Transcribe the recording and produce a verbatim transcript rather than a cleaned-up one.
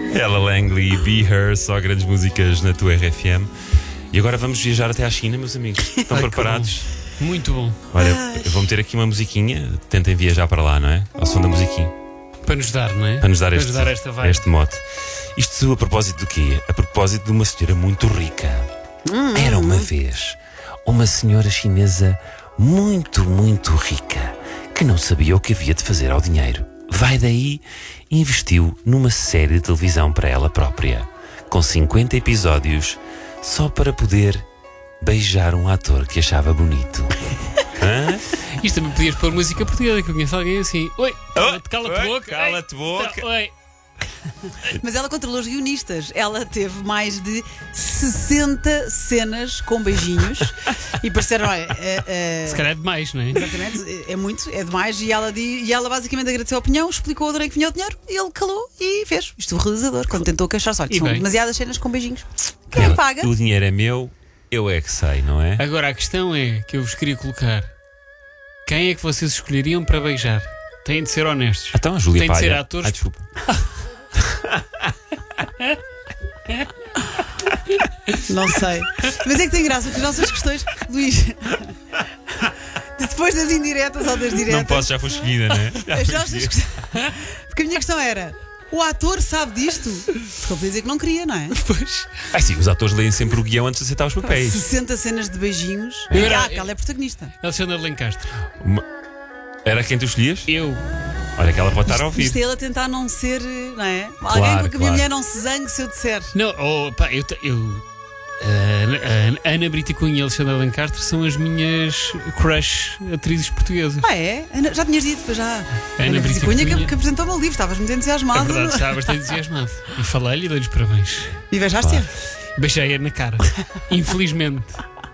Ella Langley e Be Her, só grandes músicas na tua R F M. E agora vamos viajar até à China, meus amigos. Estão Ai, preparados? Bom. Muito bom. Olha, eu vou meter aqui uma musiquinha. Tentem viajar para lá, não é? Ao som da musiquinha. Para nos dar, não é? Para nos dar, para este, nos dar esta vibe. este mote. Isto a propósito do quê? A propósito de uma senhora muito rica. Hum, Era uma vez uma senhora chinesa muito, muito rica que não sabia o que havia de fazer ao dinheiro. Vai daí e investiu numa série de televisão para ela própria, com cinquenta episódios, só para poder beijar um ator que achava bonito. Hã? Isto também podias pôr música portuguesa, que eu conheço alguém assim. Oi, cala-te cala a boca. Cala-te boca. Oi. Mas ela controlou os guionistas. Ela teve mais de sessenta cenas com beijinhos e pareceram, olha, é, é, Se calhar é demais, não é? exatamente, é muito, é demais. E ela, di- e ela basicamente agradeceu a opinião, explicou a onde é que vinha o dinheiro e ele calou e fez. Isto o realizador, quando tentou queixar-se, olha, E são bem. demasiadas cenas com beijinhos. Quem paga? O dinheiro é meu, eu é que sei, não é? Agora a questão é que eu vos queria colocar: quem é que vocês escolheriam para beijar? Têm de ser honestos. Então, a Júlia Tem de Palha. ser atores. Ai, desculpa. Não sei. Mas é que tem graça, porque as nossas questões, Luís, depois das indiretas ou das diretas. Não posso, já foi escolhida, não é? Já As foi nossas escolhida. questões- Porque a minha questão era: o ator sabe disto? Porque ele podia dizer que não queria, não é? Pois. Ah, sim, os atores leem sempre o guião antes de aceitar os papéis. sessenta cenas de beijinhos. Eu era- Ah, aquela é protagonista. Alexandre Lencastre. Uma- Era quem tu escolhias? Eu. Olha que ela pode estar a Isto ouvir. é ele a tentar não ser, não é? Alguém Claro, com que a minha claro. mulher não se zangue se eu disser. Não, oh, pá, eu. te- eu a Ana, a Ana Brita Cunha e a Alexandra Lencastre são as minhas crush atrizes portuguesas. Ah, é? Ana- Já tinhas dito, pois já. Ana Brito Cunha que, Cunha. que apresentou-me o livro, estavas muito É entusiasmado. verdade, estava bastante entusiasmado. E falei-lhe e dei-lhes parabéns. E beijaste-a? Beijei-a na cara. Infelizmente.